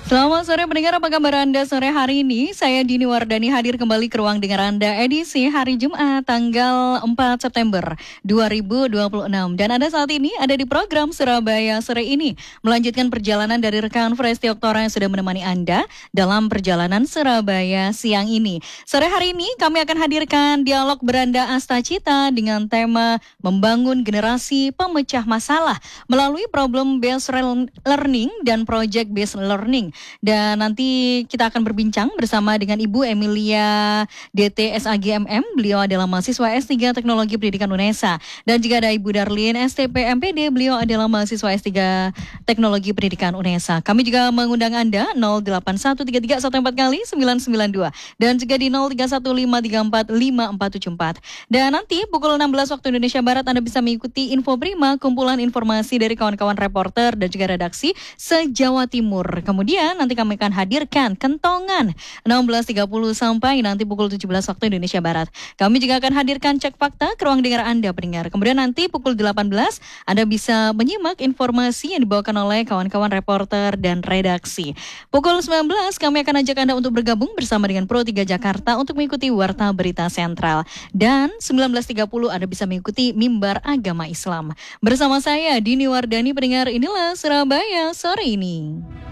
Selamat sore pendengar, apa kabar Anda sore hari ini? Saya Dini Wardani hadir kembali ke ruang dengar Anda edisi hari Jumat tanggal 4 September 2026. Dan Anda saat ini ada di program Surabaya Sore ini, melanjutkan perjalanan dari rekan Presti Oktora yang sudah menemani Anda dalam perjalanan Surabaya siang ini. Sore hari ini kami akan hadirkan dialog beranda Astacita dengan tema membangun generasi pemecah masalah melalui problem based learning dan project based learning. Dan nanti kita akan berbincang bersama dengan Ibu Emilia DT SAGMM. Beliau adalah mahasiswa S3 Teknologi Pendidikan UNESA. Dan juga ada Ibu Darlin STP MPD. Beliau adalah mahasiswa S3 Teknologi Pendidikan UNESA. Kami juga mengundang Anda 0813314 kali 992 dan juga di 0315345474. Dan nanti pukul 16 waktu Indonesia Barat Anda bisa mengikuti Info Prima, kumpulan informasi dari kawan-kawan reporter dan juga redaksi se-Jawa Timur. Kemudian nanti kami akan hadirkan kentongan 16.30 sampai nanti pukul 17 waktu Indonesia Barat. Kami juga akan hadirkan cek fakta ke ruang dengar Anda pendengar. Kemudian nanti pukul 18 Anda bisa menyimak informasi yang dibawakan oleh kawan-kawan reporter dan redaksi. Pukul 19 kami akan ajak Anda untuk bergabung bersama dengan Pro 3 Jakarta untuk mengikuti Warta Berita Sentral. Dan 19.30 Anda bisa mengikuti Mimbar Agama Islam. Bersama saya Dini Wardani pendengar, inilah Surabaya Sore ini.